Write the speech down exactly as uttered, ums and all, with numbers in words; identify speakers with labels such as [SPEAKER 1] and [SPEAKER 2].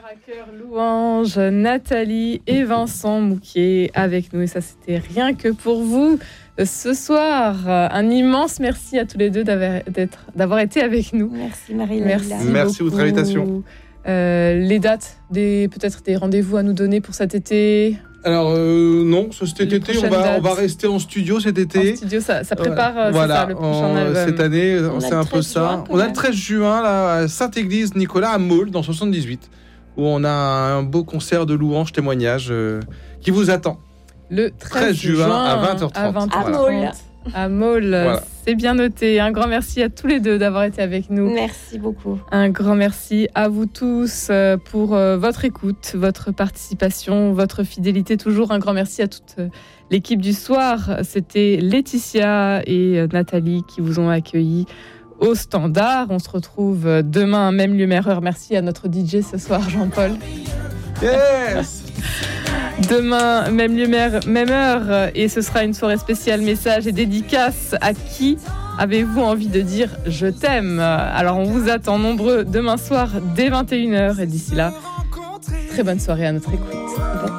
[SPEAKER 1] À cœur louange, Nathalie et Vincent Mouquier avec nous. Et ça, c'était rien que pour vous ce soir. Un immense merci à tous les deux d'avoir, d'être, d'avoir été avec nous.
[SPEAKER 2] Merci Marie-Laila.
[SPEAKER 1] Merci,
[SPEAKER 3] merci pour votre invitation.
[SPEAKER 1] Euh, les dates, des, peut-être des rendez-vous à nous donner pour cet été.
[SPEAKER 3] Alors euh, non, cet
[SPEAKER 1] Les
[SPEAKER 3] été, on va, on va rester en studio cet été.
[SPEAKER 1] En studio, ça, ça prépare voilà,
[SPEAKER 3] voilà,
[SPEAKER 1] ça, le prochain
[SPEAKER 3] en,
[SPEAKER 1] album.
[SPEAKER 3] Cette année, on c'est un peu ça.
[SPEAKER 2] Juin,
[SPEAKER 3] on a le treize juin là, à Sainte-Église-Nicolas à Maule, dans soixante-dix-huit, où on a un beau concert de louanges, témoignages euh, qui vous attend.
[SPEAKER 1] Le treize juin à vingt heures trente. À, vingt heures trente.
[SPEAKER 2] À Maule.
[SPEAKER 1] À Maule, voilà. C'est bien noté. Un grand merci à tous les deux d'avoir été avec nous.
[SPEAKER 2] Merci beaucoup.
[SPEAKER 1] Un grand merci à vous tous pour votre écoute, votre participation, votre fidélité. Toujours un grand merci à toute l'équipe du soir. C'était Laetitia et Nathalie qui vous ont accueillis au standard. On se retrouve demain, même lieu, même heure. Merci à notre D J ce soir, Jean-Paul.
[SPEAKER 3] Yes.
[SPEAKER 1] Demain, même lieu, même heure, et ce sera une soirée spéciale message et dédicace. À qui avez-vous envie de dire je t'aime? Alors on vous attend nombreux demain soir dès vingt et une heures, et d'ici là, très bonne soirée à notre écoute.